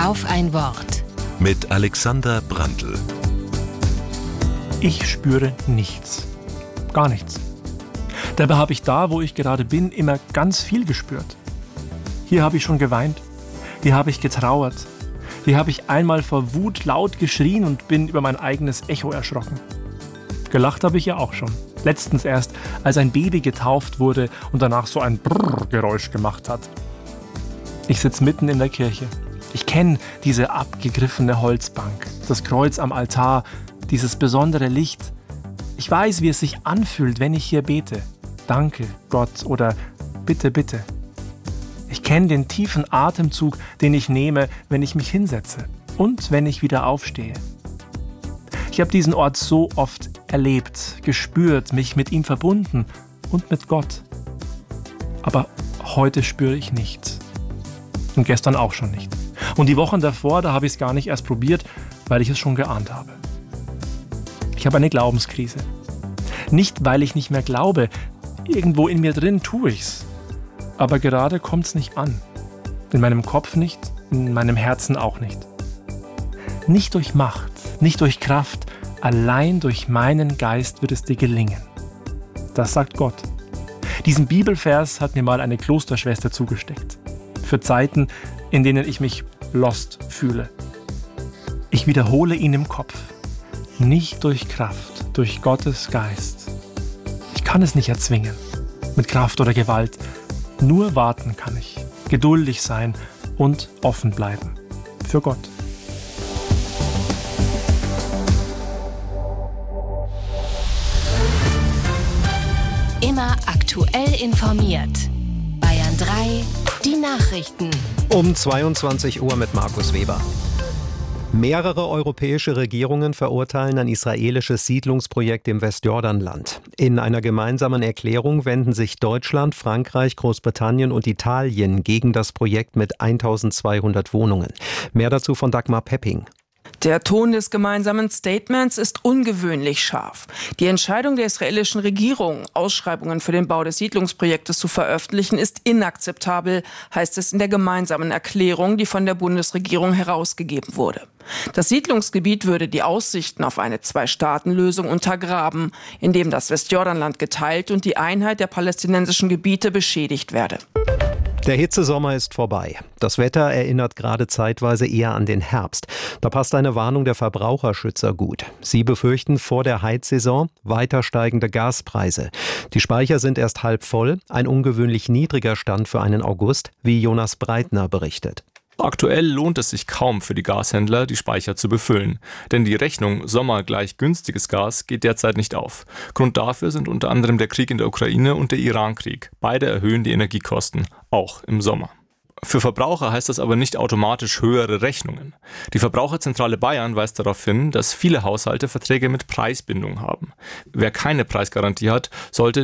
Auf ein Wort. Mit Alexander Brandl. Ich spüre nichts. Gar nichts. Dabei habe ich da, wo ich gerade bin, immer ganz viel gespürt. Hier habe ich schon geweint. Hier habe ich getrauert. Hier habe ich einmal vor Wut laut geschrien und bin über mein eigenes Echo erschrocken. Gelacht habe ich ja auch schon. Letztens erst, als ein Baby getauft wurde und danach so ein Brrr-Geräusch gemacht hat. Ich sitze mitten in der Kirche. Ich kenne diese abgegriffene Holzbank, das Kreuz am Altar, dieses besondere Licht. Ich weiß, wie es sich anfühlt, wenn ich hier bete. Danke, Gott, oder bitte, bitte. Ich kenne den tiefen Atemzug, den ich nehme, wenn ich mich hinsetze und wenn ich wieder aufstehe. Ich habe diesen Ort so oft erlebt, gespürt, mich mit ihm verbunden und mit Gott. Aber heute spüre ich nichts. Und gestern auch schon nicht. Und die Wochen davor, da habe ich es gar nicht erst probiert, weil ich es schon geahnt habe. Ich habe eine Glaubenskrise. Nicht, weil ich nicht mehr glaube. Irgendwo in mir drin tue ich's. Aber gerade kommt es nicht an. In meinem Kopf nicht, in meinem Herzen auch nicht. Nicht durch Macht, nicht durch Kraft, allein durch meinen Geist wird es dir gelingen. Das sagt Gott. Diesen Bibelvers hat mir mal eine Klosterschwester zugesteckt. Für Zeiten, in denen ich mich lost fühle. Ich wiederhole ihn im Kopf. Nicht durch Kraft, durch Gottes Geist. Ich kann es nicht erzwingen, mit Kraft oder Gewalt. Nur warten kann ich, geduldig sein und offen bleiben. Für Gott. Immer aktuell informiert. Bayern 3, die Nachrichten. Um 22 Uhr mit Markus Weber. Mehrere europäische Regierungen verurteilen ein israelisches Siedlungsprojekt im Westjordanland. In einer gemeinsamen Erklärung wenden sich Deutschland, Frankreich, Großbritannien und Italien gegen das Projekt mit 1200 Wohnungen. Mehr dazu von Dagmar Pepping. Der Ton des gemeinsamen Statements ist ungewöhnlich scharf. Die Entscheidung der israelischen Regierung, Ausschreibungen für den Bau des Siedlungsprojektes zu veröffentlichen, ist inakzeptabel, heißt es in der gemeinsamen Erklärung, die von der Bundesregierung herausgegeben wurde. Das Siedlungsgebiet würde die Aussichten auf eine Zwei-Staaten-Lösung untergraben, indem das Westjordanland geteilt und die Einheit der palästinensischen Gebiete beschädigt werde. Der Hitzesommer ist vorbei. Das Wetter erinnert gerade zeitweise eher an den Herbst. Da passt eine Warnung der Verbraucherschützer gut. Sie befürchten vor der Heizsaison weiter steigende Gaspreise. Die Speicher sind erst halb voll, ein ungewöhnlich niedriger Stand für einen August, wie Jonas Breitner berichtet. Aktuell lohnt es sich kaum für die Gashändler, die Speicher zu befüllen. Denn die Rechnung Sommer gleich günstiges Gas geht derzeit nicht auf. Grund dafür sind unter anderem der Krieg in der Ukraine und der Iran-Krieg. Beide erhöhen die Energiekosten, auch im Sommer. Für Verbraucher heißt das aber nicht automatisch höhere Rechnungen. Die Verbraucherzentrale Bayern weist darauf hin, dass viele Haushalte Verträge mit Preisbindung haben. Wer keine Preisgarantie hat, sollte